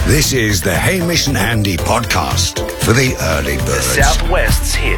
This is the Hamish and Andy podcast for the early birds. The Southwest's hit.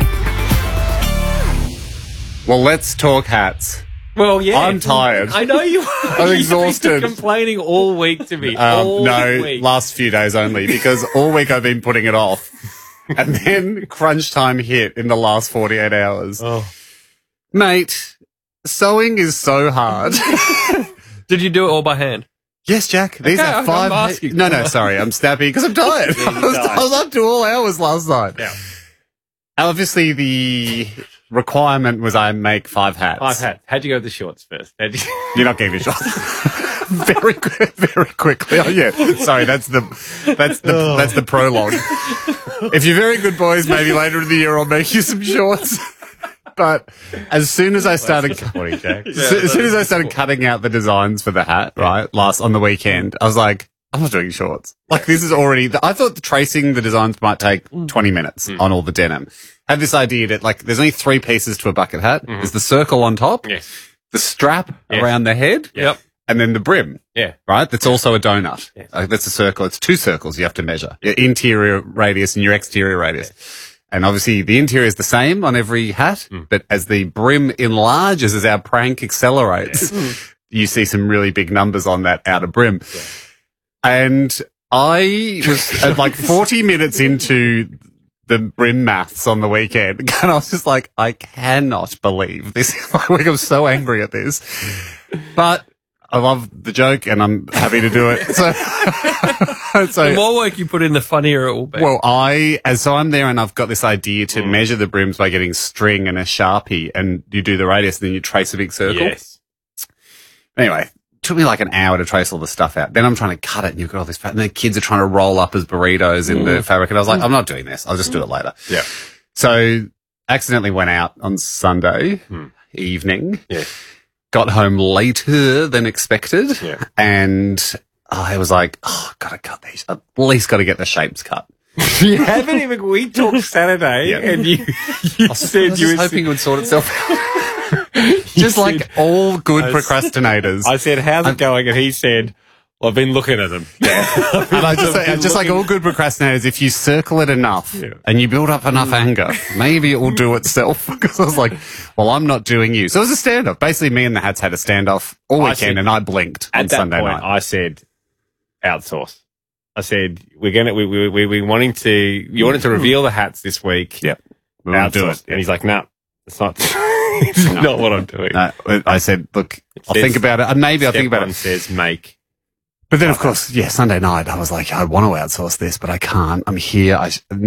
Well, let's talk hats. Well, yeah. I'm tired. I know you are. I'm exhausted. You've been complaining all week to me. No, week. last few days only, because all week I've been putting it off. And then crunch time hit in the last 48 hours. Oh. Mate, sewing is so hard. Did you do it all by hand? Yes, Jack. These Okay, are I'm 5... asking. No, sorry. I'm snappy because I'm tired. I was up to all hours last night. Yeah. Obviously, the requirement was I make 5 hats. 5 hats. How'd you go with the shorts first? You're not getting a shot. Very quickly. Oh, yeah. Sorry, that's the prologue. If you're very good boys, maybe later in the year I'll make you some shorts. But as soon as I started, as soon as I started cutting out the designs for the hat, right, on the weekend, I was like, I'm not doing shorts. Like, this is already, I thought the tracing the designs might take 20 minutes on all the denim. I had this idea that, like, there's only 3 pieces to a bucket hat. There's the circle on top, the strap around the head, and then the brim, right? That's also a donut. That's a circle. It's 2 circles you have to measure, your interior radius and your exterior radius. And obviously the interior is the same on every hat, but as the brim enlarges, as our prank accelerates, you see some really big numbers on that outer brim. And I was at like 40 minutes into the brim maths on the weekend, and I was just like, I cannot believe this. Like, I'm so angry at this. But I love the joke, and I'm happy to do it. So the more work you put in, the funnier it will be. Well, so I'm there, and I've got this idea to measure the brims by getting string and a Sharpie, and you do the radius, and then you trace a big circle. Yes. Anyway, it took me like an hour to trace all the stuff out. Then I'm trying to cut it, and you've got all this fat, and the kids are trying to roll up as burritos in the fabric, and I was like, I'm not doing this. I'll just do it later. Yeah. So accidentally went out on Sunday evening. Yeah. Got home later than expected, and I was like, gotta cut these. At least gotta get the shapes cut. You haven't even, we talked Saturday, and you said you were hoping it would sort itself out. Just like all good procrastinators. I said, how's it going? And he said, well, I've been looking at them. And I just like all good procrastinators, if you circle it enough and you build up enough anger, maybe it will do itself. Because I was like, well, I'm not doing you. So it was a standoff. Basically, me and the hats had a standoff all weekend, and I blinked on Sunday night. I said, outsource. I said, we're wanting to, you wanted to reveal the hats this week. Yep. We'll do it. And he's like, no, it's not. It's not what I'm doing. No, I said, look, I'll think about it. And maybe I'll think about it. Says make. But then, of course, Sunday night, I was like, I want to outsource this, but I can't. I'm here.